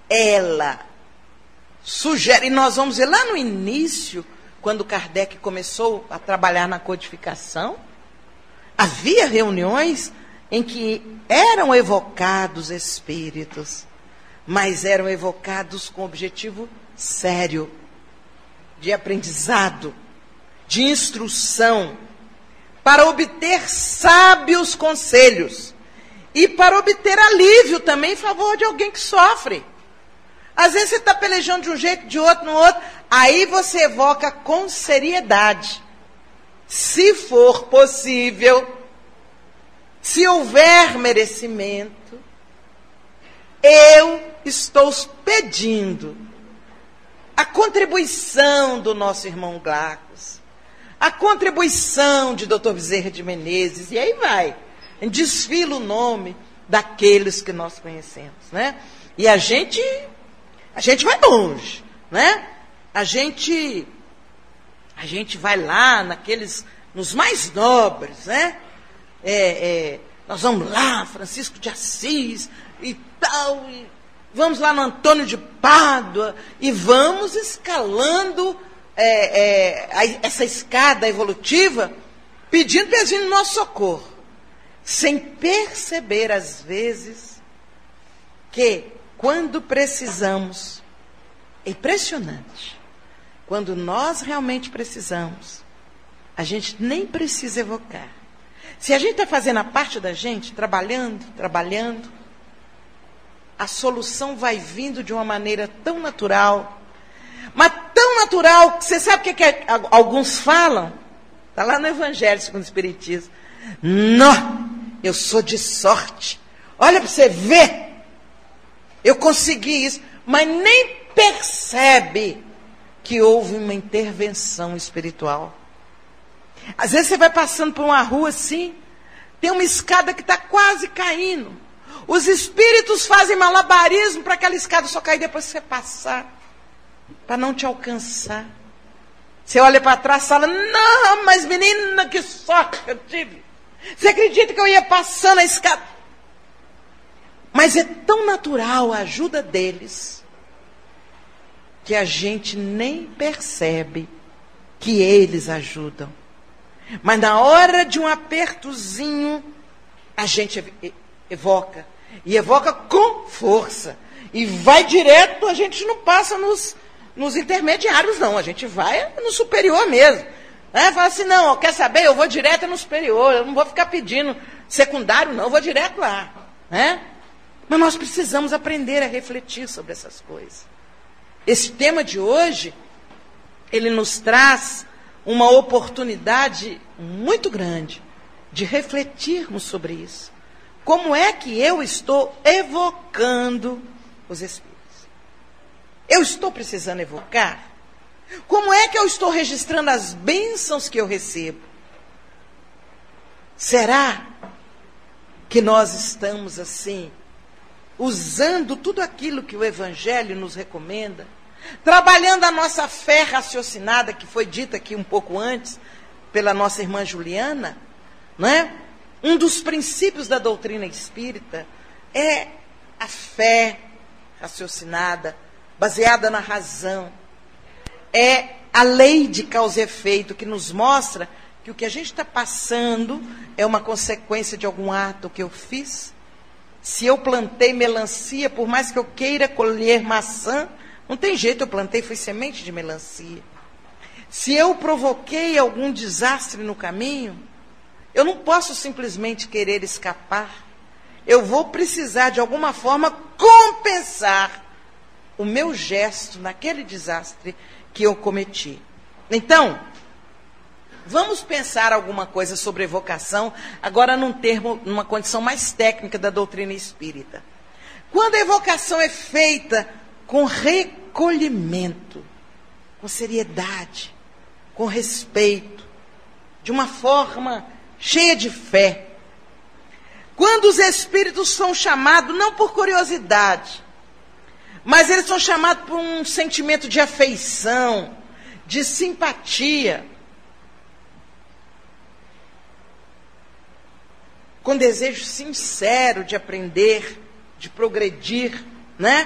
ela sugere, e nós vamos ver lá no início, quando Kardec começou a trabalhar na codificação, havia reuniões em que eram evocados espíritos, mas eram evocados com objetivo sério, de aprendizado, de instrução, para obter sábios conselhos e para obter alívio também em favor de alguém que sofre. Às vezes você está pelejando de um jeito, de outro, no outro, aí você evoca com seriedade. Se for possível, se houver merecimento, eu estou pedindo a contribuição do nosso irmão Glacos, a contribuição de Dr. Bezerra de Menezes, e aí vai, desfila o nome daqueles que nós conhecemos, né? E a gente vai longe, né? A gente vai lá nos mais nobres, né? Nós vamos lá, Francisco de Assis e tal, e vamos lá no Antônio de Pádua, e vamos escalando essa escada evolutiva, pedindo nosso socorro, sem perceber, às vezes, que quando precisamos, é impressionante, quando nós realmente precisamos, a gente nem precisa evocar. Se a gente está fazendo a parte da gente, trabalhando, a solução vai vindo de uma maneira tão natural, mas tão natural, que você sabe o que alguns falam? Está lá no Evangelho segundo o Espiritismo. Não, eu sou de sorte. Olha para você ver, eu consegui isso, mas nem percebe que houve uma intervenção espiritual. Às vezes você vai passando por uma rua assim, tem uma escada que está quase caindo. Os espíritos fazem malabarismo para aquela escada só cair depois que você passar, para não te alcançar. Você olha para trás e fala, não, mas menina, que sorte que eu tive. Você acredita que eu ia passando a escada? Mas é tão natural a ajuda deles, que a gente nem percebe que eles ajudam. Mas na hora de um apertozinho, a gente evoca. E evoca com força. E vai direto, a gente não passa nos intermediários, não. A gente vai no superior mesmo. Fala assim, não, quer saber? Eu vou direto no superior. Eu não vou ficar pedindo secundário, não. Eu vou direto lá. Mas nós precisamos aprender a refletir sobre essas coisas. Esse tema de hoje, ele nos traz uma oportunidade muito grande de refletirmos sobre isso. Como é que eu estou evocando os espíritos? Eu estou precisando evocar? Como é que eu estou registrando as bênçãos que eu recebo? Será que nós estamos assim, usando tudo aquilo que o Evangelho nos recomenda? Trabalhando a nossa fé raciocinada, que foi dita aqui um pouco antes, pela nossa irmã Juliana, não é? Um dos princípios da doutrina espírita é a fé raciocinada, baseada na razão. É a lei de causa e efeito, que nos mostra que o que a gente está passando é uma consequência de algum ato que eu fiz. Se eu plantei melancia, por mais que eu queira colher maçã, não tem jeito, eu plantei, foi semente de melancia. Se eu provoquei algum desastre no caminho, eu não posso simplesmente querer escapar. Eu vou precisar, de alguma forma, compensar o meu gesto naquele desastre que eu cometi. Então, vamos pensar alguma coisa sobre evocação, agora numa condição mais técnica da doutrina espírita. Quando a evocação é feita com recolhimento, com seriedade, com respeito, de uma forma cheia de fé. Quando os espíritos são chamados, não por curiosidade, mas eles são chamados por um sentimento de afeição, de simpatia, com desejo sincero de aprender, de progredir, né?